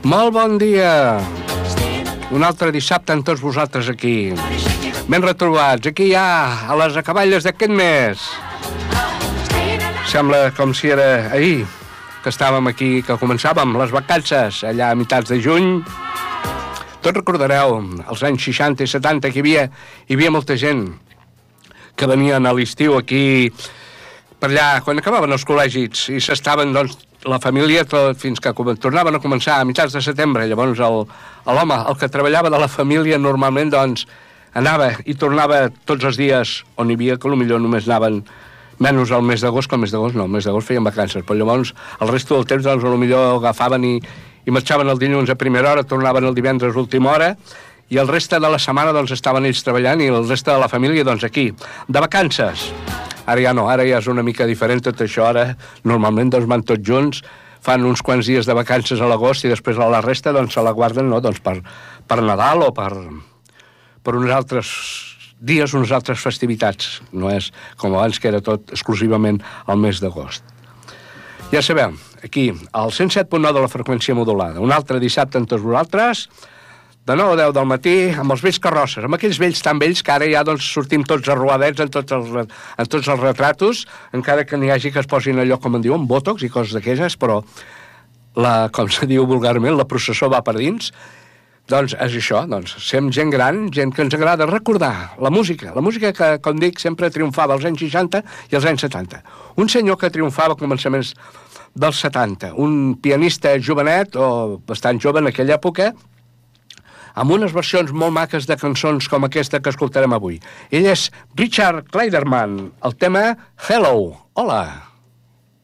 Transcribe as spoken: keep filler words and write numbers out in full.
Molt bon dia. Un altre dissabte amb tots vosaltres aquí. Ben retrobats, aquí ja, a les acaballes d'aquest mes. Sembla com si era ahir que estàvem aquí, que començàvem les vacances allà a mitats de juny. Tots recordareu, als anys seixanta i setanta, que hi havia, hi havia molta gent que venien a l'estiu aquí, per allà, quan acabaven els col·legis, i s'estaven, doncs, la família, tot, fins que tornaven a començar a mitjans de setembre. Llavors l'home, el, el que treballava de la família, normalment, doncs, anava i tornava tots els dies on hi havia, que potser només anaven menys al mes d'agost, que el mes d'agost no, el mes d'agost feien vacances, però llavors el resto del temps, doncs, potser agafaven i, i marxaven el dilluns a primera hora, tornaven el divendres a última hora, i el reste de la setmana, doncs, estaven ells treballant, i el reste de la família, doncs, aquí, de vacances. Ara ja no, ara ja és una mica diferent tot això, ara normalment doncs van tots junts, fan uns quants dies de vacances a l'agost i després a la resta doncs se la guarden, no, doncs per, per Nadal o per, per uns altres dies, unes altres festivitats. No és com abans que era tot exclusivament al mes d'agost. Ja sabem, aquí, al cent set punt nou de la freqüència modulada, un altre dissabte amb tots vosaltres, de nou a deu del matí, amb els vells carrosses, amb aquells vells tan vells que ara ja doncs, sortim tots arruadets en tots els, en tots els retratos, encara que n'hi hagi que es posin allò, com en diuen, botox i coses d'aquelles, però, la, com se diu vulgarment, la processó va per dins. Doncs és això, doncs, sem gent gran, gent que ens agrada recordar la música, la música que, com dic, sempre triomfava als anys seixanta i als anys setanta. Un senyor que triomfava a començaments dels setanta, un pianista jovenet, o bastant jove en aquella època, amb unes versions molt maques de cançons com aquesta que escoltarem avui. Ell és Richard Clayderman, el tema Hello, hola.